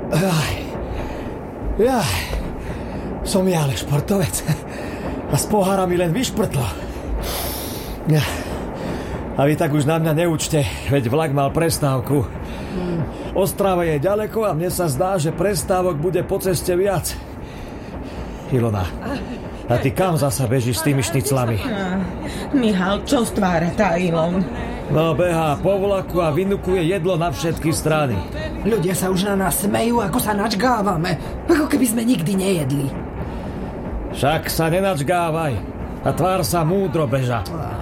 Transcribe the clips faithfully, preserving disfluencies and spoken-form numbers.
Jaj, jaj, som ja ale športovec a z pohára mi len vyšprtlo. A vy tak už na mňa neučte, veď vlak mal prestávku. Ostrava je ďaleko a mne sa zdá, že prestávok bude po ceste viac. Ilona, a ty kam zasa bežíš s tými šniclami? Michal, čo stvára tá Ilon? No, behá po vlaku a vynukuje jedlo na všetky strany. Ľudia sa už na nás smejú, ako sa načgávame. Ako keby sme nikdy nejedli. Však sa nenačgávaj a tvár sa múdro, beža.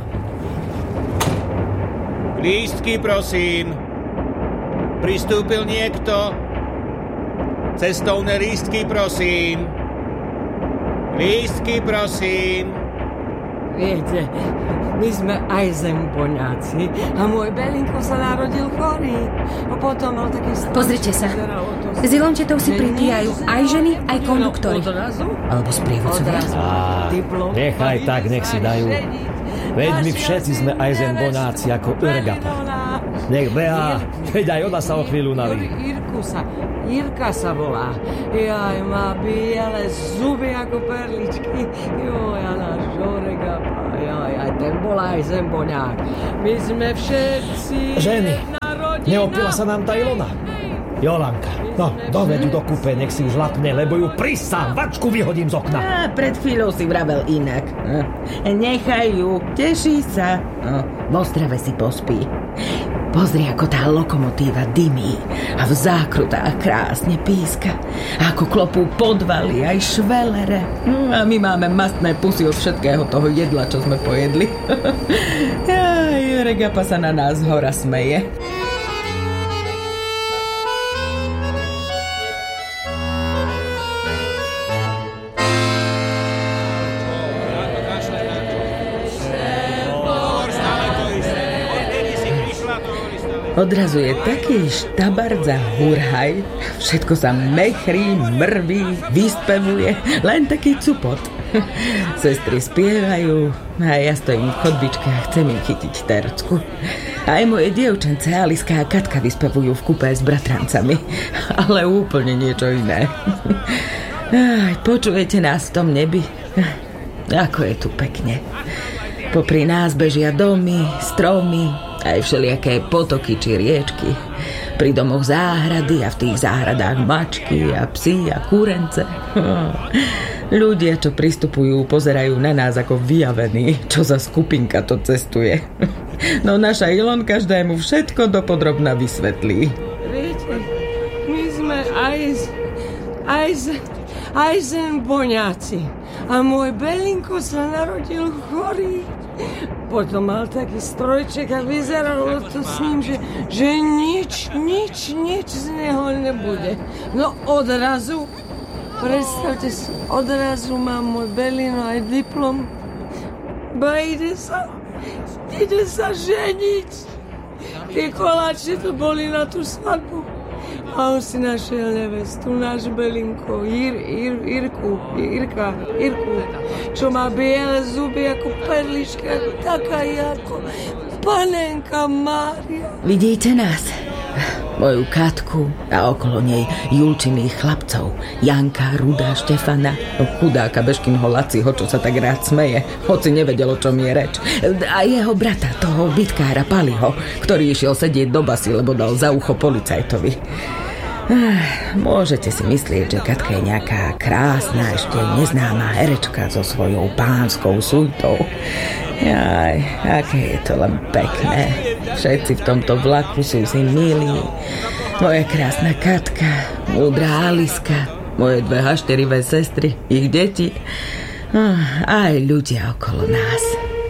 Lístky, prosím. Pristúpil niekto? Cestovné lístky, prosím. Lístky, prosím. Viete, my sme Eisenboňáci a môj Belinko sa narodil chorý. A potom mal taký... Pozrite sa. S Ilončetou si pripíjajú aj ženy, aj konduktori. Alebo sprievodcovia. Á, nechaj tak, nech si dajú. Veď my všetci sme Eisenboňáci ako Urgapa. Nech behá, veď aj ona sa o chvíľu naví. Irku sa, Irka sa volá. Jaj, má biele zuby ako perličky. Joj, a náš Urgapa. Jaj, aj ten bol Eisenboňák. My sme všetci... Ženy, neopila sa nám tá Ilona? Jolanka, no, doveď ju do kúpe, nech si už lapne, lebo ju prisám, vačku vyhodím z okna. Á, pred chvíľou si vravel inak. Nechaj ju, teší sa. V Ostrave si pospí. Pozri, ako tá lokomotíva dymí a v zákrutách krásne píska. A ako klopú podvaly aj švelere. A my máme mastné pusy od všetkého toho jedla, čo sme pojedli. Aj, Regapa sa na nás hora smeje. Odrazu je taký štabard za hurhaj, všetko sa mechrí, mrví, vyspevuje, len taký cupot. Sestry spievajú a ja stojím v chodbičke a chcem im chytiť tercku. Aj moje dievčence Aliska a Katka vyspevujú v kúpe s bratrancami, ale úplne niečo iné. Aj, počujete nás v tom nebi? Ako je tu pekne. Popri nás bežia domy, stromy, aj všelijaké potoky či riečky. Pri domoch záhrady a v tých záhradách mačky a psi a kúrence. Ľudia, čo pristupujú, pozerajú na nás ako vyjavení, čo za skupinka to cestuje. No naša Ilon každému všetko dopodrobna vysvetlí. Viete, my sme Eis, Eis, Eisenboňáci a môj Belinko sa narodil chorý. Potom mal taký strojček a vyzeralo to s ním, že, že nič, nič, nič z neho nebude. No odrazu, predstavte si, odrazu má môj Belino aj diplom. Ba ide sa, ide sa ženiť. Tie koláče to boli na tú svadbu. A on si našiel nevestu, náš Belinko, Ir, Ir, Irku, Irka, Irku, čo má biele zuby ako perlička, taká ako panenka Mária. Vidíte nás? Moju Katku a okolo nej Julčiných chlapcov, Janka, Ruda, Štefana, chudáka Bežkinho Laciho, čo sa tak rád smeje, hoci nevedel, o čom je reč. A jeho brata, toho bitkára Paliho, ktorý išiel sedieť do basy, lebo dal za ucho policajtovi. Môžete si myslieť, že Katka je nejaká krásna, ešte neznáma herečka so svojou pánskou suitou. Jaj, aké je to len pekné. Všetci v tomto vlaku sú si milí. Moja krásna Katka, múdra Aliska, moje dve hašterivé sestry, ich deti, aj ľudia okolo nás.